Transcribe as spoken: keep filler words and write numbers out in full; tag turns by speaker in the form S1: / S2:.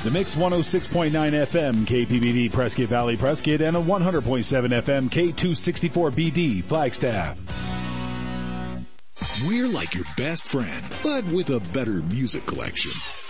S1: The Mix one oh six point nine F M K P B D Prescott Valley Prescott and a one hundred point seven F M K two sixty-four B D Flagstaff.
S2: We're like your best friend, but with a better music collection.